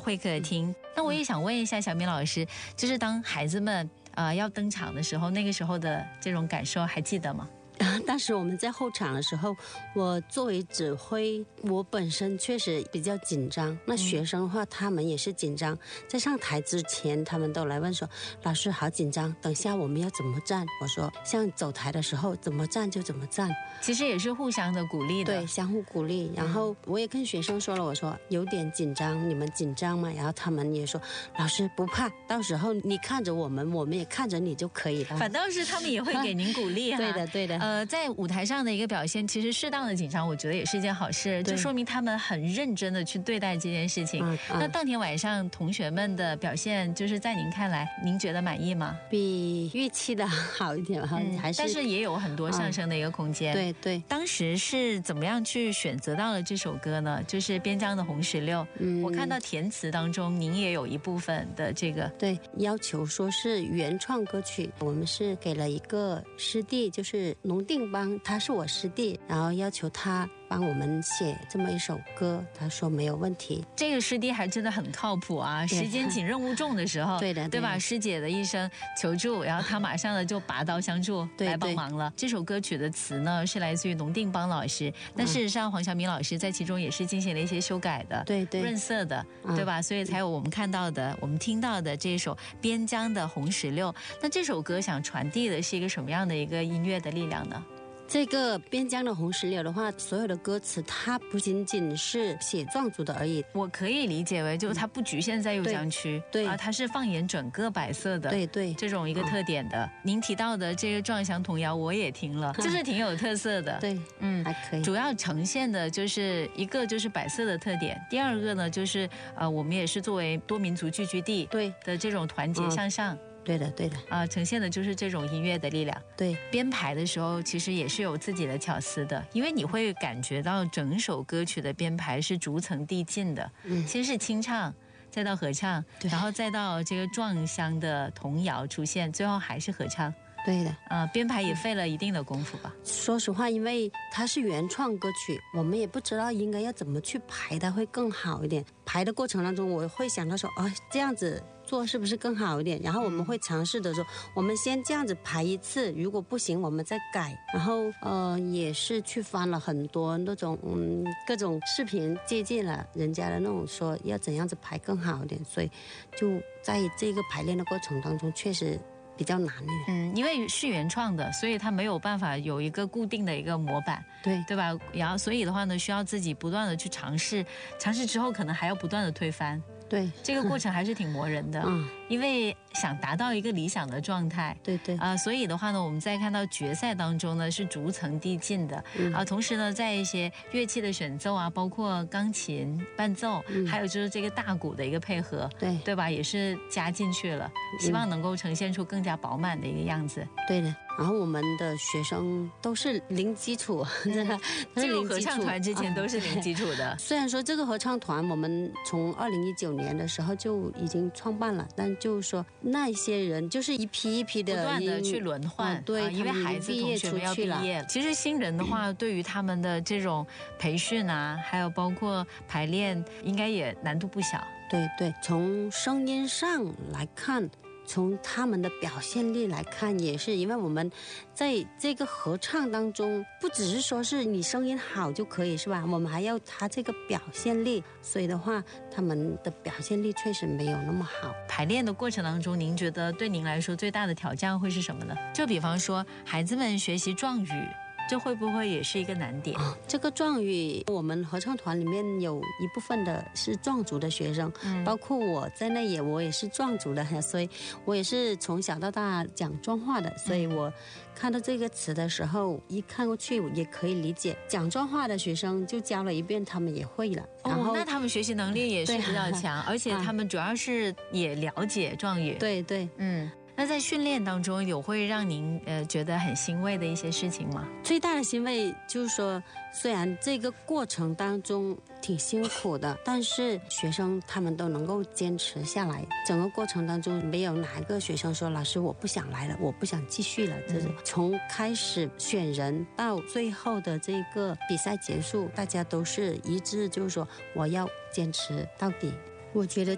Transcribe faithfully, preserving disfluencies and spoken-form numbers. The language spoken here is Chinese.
会客厅。那我也想问一下小敏老师，就是当孩子们呃要登场的时候，那个时候的这种感受还记得吗？ 当时我们在后场的时候，我作为指挥，我本身确实比较紧张。那学生的话，他们也是紧张。在上台之前，他们都来问说：“老师好紧张，等下我们要怎么站？”我说：“像走台的时候，怎么站就怎么站。” 其实也是互相的鼓励的， 对，相互鼓励。然后我也跟学生说了，我说有点紧张，你们紧张吗？然后他们也说：“老师不怕，到时候你看着我们，我们也看着你就可以了。” 反倒是他们也会给您鼓励哈。 对的，对的。 呃，在舞台上的一个表现，其实适当的紧张，我觉得也是一件好事，就说明他们很认真的去对待这件事情。嗯嗯、那当天晚上同学们的表现，就是在您看来，您觉得满意吗？ 比预期的好一点哈、嗯，还是， 但是也有很多上升的一个空间。 嗯、对对。 当时是怎么样去选择到了这首歌呢？就是边疆的红石榴。嗯，我看到填词当中，您也有一部分的这个对要求说是原创歌曲，我们是给了一个师弟，就是农定邦，他是我师弟，然后要求他帮我们写这么一首歌，他说没有问题。 这个师弟还真的很靠谱啊！时间紧任务重的时候， 对的， 对吧？师姐的一声求助，然后他马上呢就拔刀相助来帮忙了。这首歌曲的词呢是来自于农定邦老师，但事实上黄晓明老师在其中也是进行了一些修改的， 对对， 润色的，对吧？所以才有我们看到的、我们听到的这首《边疆的红石榴》。那这首歌想传递的是一个什么样的一个音乐的力量呢？ 这个边疆的红石榴的话，所有的歌词它不仅仅是写壮族的而已， 我可以理解为就是它不局限在右江区， 对啊，它是放眼整个百色的， 对对， 这种一个特点的。嗯、您提到的这个壮乡童谣我也听了，就是挺有特色的， 对，嗯，还可以。 主要呈现的就是一个就是百色的特点，第二个呢就是呃我们也是作为多民族聚居地对的这种团结向上。嗯对的对的啊、呃，呈现的就是这种音乐的力量。 对， 编排的时候其实也是有自己的巧思的，因为你会感觉到整首歌曲的编排是逐层递进的，嗯，先是清唱，再到合唱，然后再到这个壮乡的童谣出现，最后还是合唱。 对的， 呃，编排也费了一定的功夫吧。 说实话，因为它是原创歌曲，我们也不知道应该要怎么去排它会更好一点。排的过程当中，我会想到说，哦，这样子做是不是更好一点？然后我们会尝试的说，我们先这样子排一次，如果不行，我们再改。然后呃，也是去翻了很多那种嗯各种视频，借鉴了人家的那种说要怎样子排更好一点，所以就在这个排练的过程当中，确实比较难的。 嗯，因为是原创的，所以它没有办法有一个固定的一个模板， 对对吧？然后所以的话呢，需要自己不断的去尝试，尝试之后可能还要不断的推翻。 对， 这个过程还是挺磨人的，嗯，因为想达到一个理想的状态， 对对啊、呃，所以的话呢，我们在看到决赛当中呢是逐层递进的，啊、嗯呃，同时呢，在一些乐器的选奏啊，包括钢琴伴奏，嗯、还有就是这个大鼓的一个配合， 对对吧，也是加进去了，希望能够呈现出更加饱满的一个样子。 对的。然后我们的学生都是零基础，真的， 进入合唱团之前都是零基础的。 啊、虽然说这个合唱团我们从二零一九年的时候就已经创办了，但就是说那些人就是一批一批的不断的去轮换， 啊、对、 啊，因为孩子同学们要毕业。其实新人的话，对于他们的这种培训啊，还有包括排练，应该也难度不小。 对对，从声音上来看。从他们的表现力来看，也是因为我们在这个合唱当中，不只是说是你声音好就可以，是吧？我们还要他这个表现力，所以的话，他们的表现力确实没有那么好。 排练的过程当中，您觉得对您来说最大的挑战会是什么呢？就比方说，孩子们学习壮语。这会不会也是一个难点？ 啊、这个壮语，我们合唱团里面有一部分的是壮族的学生，嗯、包括我在内也，我也是壮族的，所以我也是从小到大讲壮话的，所以我看到这个词的时候，一看过去也可以理解。讲壮话的学生就教了一遍，他们也会了。然后、 哦、那他们学习能力也是比较强，而且他们主要是也了解壮语。 对对， 嗯。那在训练当中有会让您呃觉得很欣慰的一些事情吗？ 最大的欣慰就是说，虽然这个过程当中挺辛苦的，但是学生他们都能够坚持下来。整个过程当中没有哪一个学生说老师我不想来了，我不想继续了。这是从开始选人到最后的这个比赛结束，大家都是一致，就是说我要坚持到底。我觉得